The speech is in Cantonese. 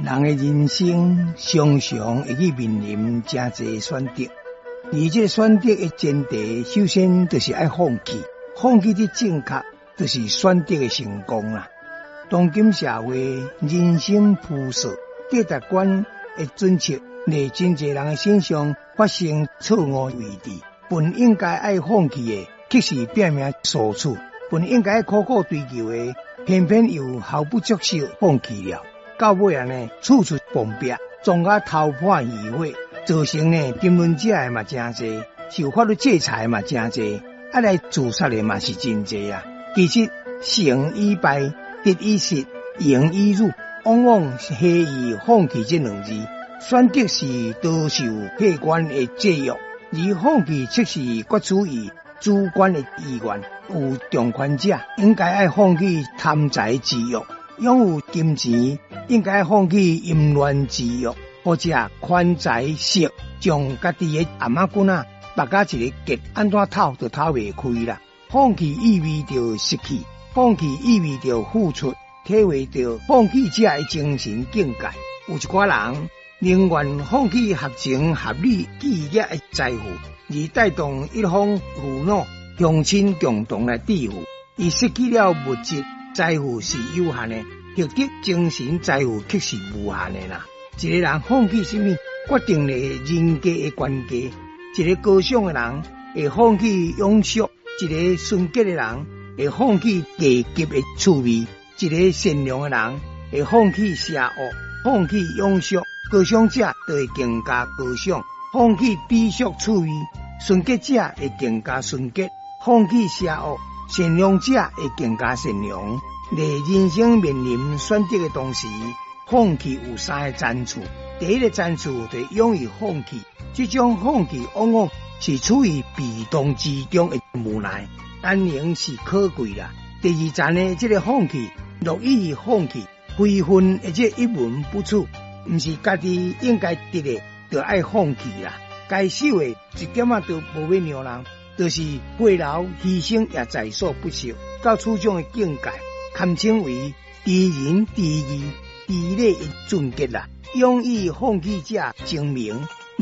人的人生常常会去面临真侪选择，而这个选择的前提，首先就是爱放弃，放弃的正确，就是选择的成功啦。当今社会人生扑朔，价值观的准确，在真侪人的身上发生错误位置。本应该爱放弃的，却是拼命索取；本应该苦苦追求的，偏偏又毫不作收放弃了。到尾呢，处处碰壁，总啊头破血火，造成呢争论者的嘛真侪，受法律制裁嘛真侪，来自杀的嘛是真侪啊。其实成与败、得与失、赢与辱，往往是希以放弃这两字。选择是多受客观的制约，而放弃却是决处于主观的意愿。有重权者应该爱放弃贪财之欲。拥有金钱，应该放弃淫乱之欲，或者宽财色，将家己的阿妈棍啊，绑甲一个结，安怎透都透袂开啦。放弃意味着失去，放弃意味着付出，体会着放弃者的精神境界。有一寡人宁愿放弃合情合理企业的财富，而带动一方父母乡亲共同来致富，而失去了物质。财富是有限的，获得精神财富却是无限的啦。一个人放弃什么，决定了人格的关系。一个高尚的人会放弃庸俗，一个纯洁的人会放弃低级的趣味，一个善良的人会放弃邪恶，放弃庸俗。高尚者就会更加高尚，放弃低俗趣味；纯洁者会更加纯洁，放弃邪恶。善良者会更加善良。在人生面临选择的同时，放弃有三个赞处。第一个赞处就是勇于放弃，这种放弃往往是处于被动之中的无奈，但仍是可贵啦。第二站呢，这个放弃乐意放弃，非分而且一文不取，不是家己应该得的，就爱放弃啦。该受的一点啊都无要让人。就是背劳牺牲也在所不惜，到此种的境界，堪称为知人知义、知礼的总结啦。勇于放弃者精明，